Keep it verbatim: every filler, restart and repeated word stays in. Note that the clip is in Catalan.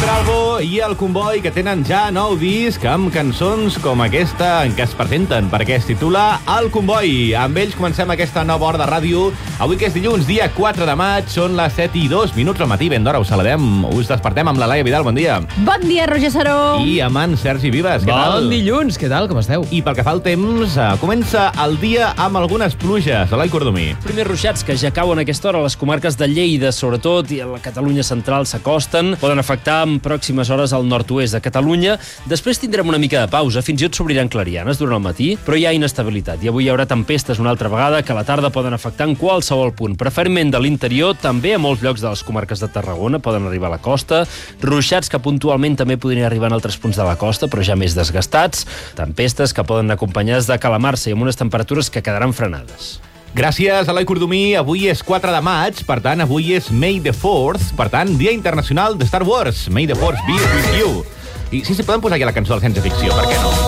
Pedralbo i el Comboi, que tenen ja nou disc amb cançons com aquesta en què es presenten, perquè es titula El Comboi. Amb ells comencem aquesta nova hora de ràdio. Avui, que és dilluns, dia quatre de maig, són les set i dos minuts al matí. Ben d'hora, us saludem. Us despertem amb la Laia Vidal, bon dia. Bon dia, Roger Saró. I amb en Sergi Vives, què tal? Bon dilluns, què tal, com esteu? I pel que fa al temps, eh, comença el dia amb algunes pluges. Eloi Cordomí. Primers ruixats que ja cauen a aquesta hora a les comarques de Lleida, sobretot, i a la Catalunya central s'acosten. Poden afectar en pròximes hores al nord-oest de Catalunya. Després tindrem una mica de pausa, fins i tot s'obriran clarianes durant el matí, però hi ha inestabilitat. I avui hi haurà tempestes una altra vegada que a la tarda poden afectar en qualsevol punt. Preferentment de l'interior, també a molts llocs de les comarques de Tarragona poden arribar a la costa. Ruixats que puntualment també podrien arribar en altres punts de la costa, però ja més desgastats. Tempestes que poden anar acompanyades de calamarsa i amb unes temperatures que quedaran frenades. Gràcies, Eloi Cordomí. Avui és quatre de maig, per tant, avui és May the fourth, per tant, Dia Internacional de Star Wars. May the Force be with you. I sí, sí, poden posar aquí la cançó de la ciència-ficció, per què no?